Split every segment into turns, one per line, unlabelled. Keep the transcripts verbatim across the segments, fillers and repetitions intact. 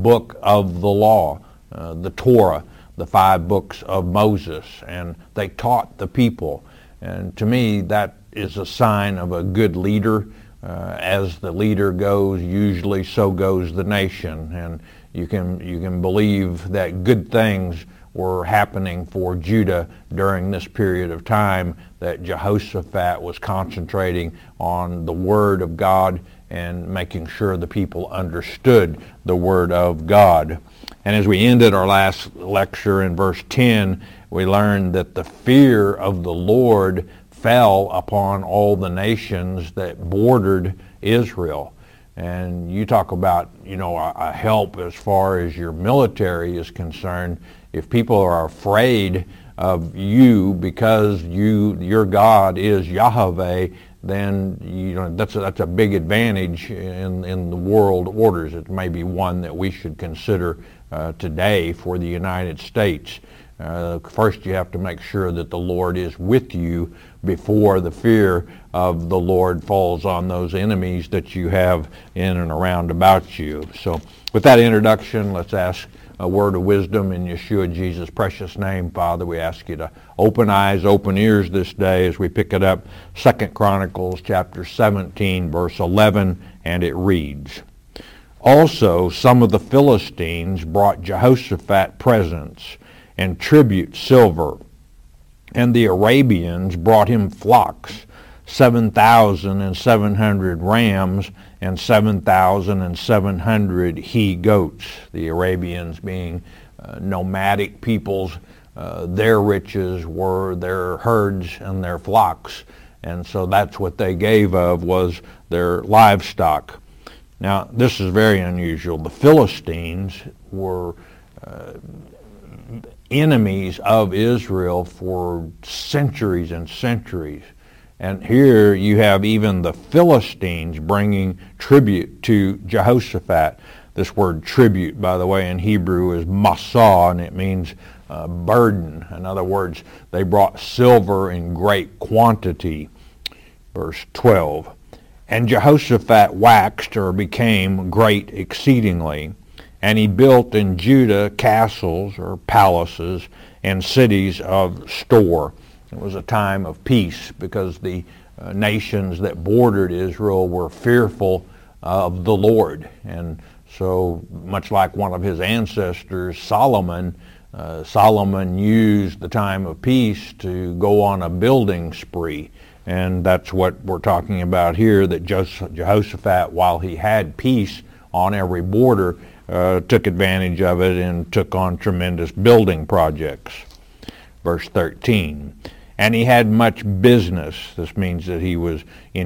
book of the law, uh, the Torah, the five books of Moses, and they taught the people. And to me, that is a sign of a good leader. Uh, as the leader goes, usually so goes the nation. And you can you can believe that good things were happening for Judah during this period of time, that Jehoshaphat was concentrating on the Word of God and making sure the people understood the Word of God. And as we ended our last lecture in verse ten, we learned that the fear of the Lord fell upon all the nations that bordered Israel. And you talk about, you know, a, a help as far as your military is concerned. If people are afraid of you because you your God is Yahweh, then you know that's a, that's a big advantage in in the world orders. It may be one that we should consider uh, today for the United States. Uh, first, you have to make sure that the Lord is with you before the fear of the Lord falls on those enemies that you have in and around about you. So, with that introduction, let's ask a word of wisdom in Yeshua Jesus' precious name. Father, we ask you to open eyes, open ears this day as we pick it up, Second Chronicles chapter seventeen, verse eleven, and it reads, "Also some of the Philistines brought Jehoshaphat presents and tribute silver, and the Arabians brought him flocks, seven thousand and seven hundred rams, and seven thousand and seven hundred he-goats." The Arabians being uh, nomadic peoples, uh, their riches were their herds and their flocks, and so that's what they gave of, was their livestock. Now, this is very unusual. The Philistines were uh, enemies of Israel for centuries and centuries. And here you have even the Philistines bringing tribute to Jehoshaphat. This word tribute, by the way, in Hebrew is masah, and it means uh, burden. In other words, they brought silver in great quantity. Verse twelve, "And Jehoshaphat waxed or became great exceedingly, and he built in Judah castles or palaces and cities of store." It was a time of peace because the uh, nations that bordered Israel were fearful of the Lord. And so, much like one of his ancestors, Solomon, uh, Solomon used the time of peace to go on a building spree. And that's what we're talking about here, that Jehoshaphat, while he had peace on every border, uh, took advantage of it and took on tremendous building projects. Verse thirteen, "And he had much business." This means that he was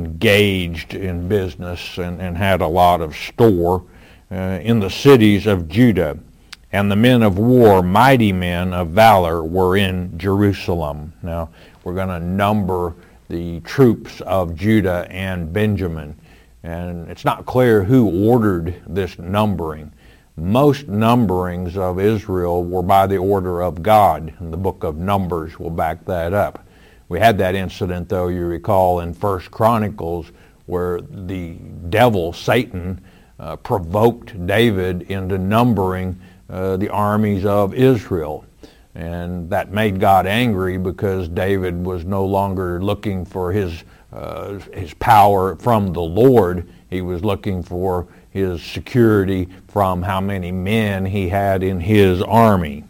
engaged in business and, and had a lot of store uh, in the cities of Judah. "And the men of war, mighty men of valor, were in Jerusalem." Now, we're going to number the troops of Judah and Benjamin. And it's not clear who ordered this numbering. Most numberings of Israel were by the order of God, and the book of Numbers will back that up. We had that incident, though, you recall, in First Chronicles, where the devil, Satan, uh, provoked David into numbering uh, the armies of Israel. And that made God angry because David was no longer looking for his uh, his power from the Lord. He was looking for his security from how many men he had in his army.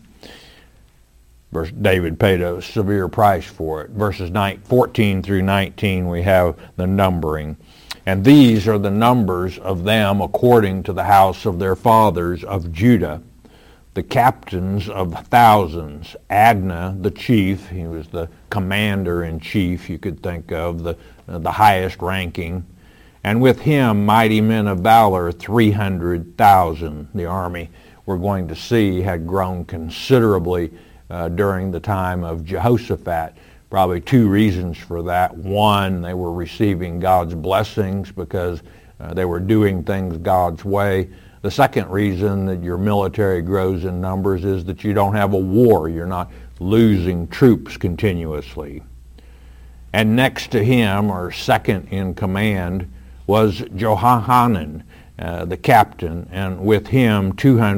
Verse, David paid a severe price for it. Verses fourteen through nineteen, we have the numbering. "And these are the numbers of them according to the house of their fathers of Judah. The captains of thousands, Adnah the chief," he was the commander-in-chief, you could think of, the, uh, the highest ranking, "and with him mighty men of valor, three hundred thousand. The army, we're going to see, had grown considerably uh, during the time of Jehoshaphat. Probably two reasons for that. One, they were receiving God's blessings because uh, they were doing things God's way. The second reason that your military grows in numbers is that you don't have a war. You're not losing troops continuously. And next to him, or second in command, was Johanan, uh, the captain, and with him two hundred